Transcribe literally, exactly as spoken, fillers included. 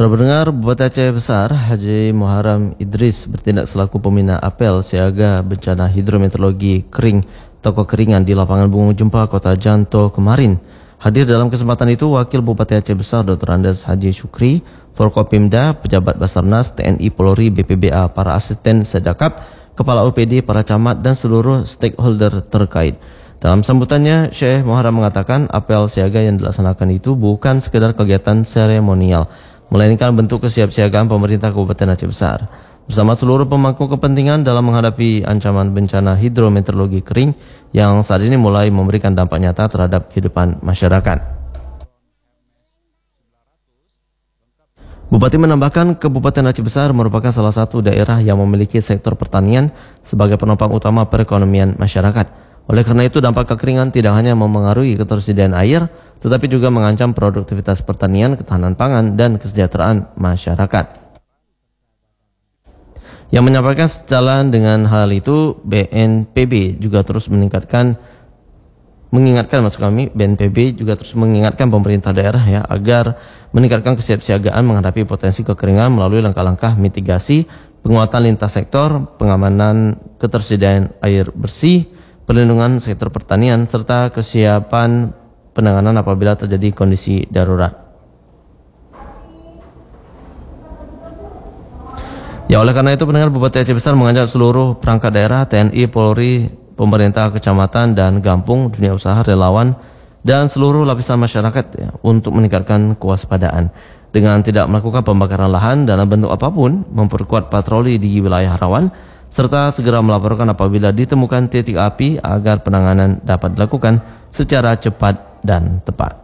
Sudah mendengar, Bupati Aceh Besar Haji Muharram Idris bertindak selaku pembina apel siaga bencana hidrometeorologi kering toko keringan di lapangan Bungung Jempa, Kota Janto kemarin. Hadir dalam kesempatan itu Wakil Bupati Aceh Besar Doktor Andes Haji Syukri, Forkopimda, pejabat Basarnas, T N I, Polri, B P B A, para asisten Sedakap, Kepala O P D, para camat dan seluruh stakeholder terkait. Dalam sambutannya, Syekh Muharram mengatakan apel siaga yang dilaksanakan itu bukan sekedar kegiatan seremonial, melainkan bentuk kesiapsiagaan pemerintah Kabupaten Aceh Besar bersama seluruh pemangku kepentingan dalam menghadapi ancaman bencana hidrometeorologi kering yang saat ini mulai memberikan dampak nyata terhadap kehidupan masyarakat. Bupati menambahkan Kabupaten Aceh Besar merupakan salah satu daerah yang memiliki sektor pertanian sebagai penopang utama perekonomian masyarakat. Oleh karena itu dampak kekeringan tidak hanya memengaruhi ketersediaan air, tetapi juga mengancam produktivitas pertanian, ketahanan pangan, dan kesejahteraan masyarakat. Yang menyampaikan sejalan dengan hal itu, B N P B juga terus meningkatkan, mengingatkan maksud kami, B N P B juga terus mengingatkan pemerintah daerah ya agar meningkatkan kesiapsiagaan menghadapi potensi kekeringan melalui langkah-langkah mitigasi, penguatan lintas sektor, pengamanan ketersediaan air bersih, perlindungan sektor pertanian, serta kesiapan penanganan apabila terjadi kondisi darurat. Ya, oleh karena itu pendengar, Bupati Aceh Besar mengajak seluruh perangkat daerah, T N I, Polri, pemerintah kecamatan dan kampung, dunia usaha, relawan, dan seluruh lapisan masyarakat ya, untuk meningkatkan kewaspadaan dengan tidak melakukan pembakaran lahan dalam bentuk apapun, memperkuat patroli di wilayah rawan, serta segera melaporkan apabila ditemukan titik api agar penanganan dapat dilakukan secara cepat dan tepat.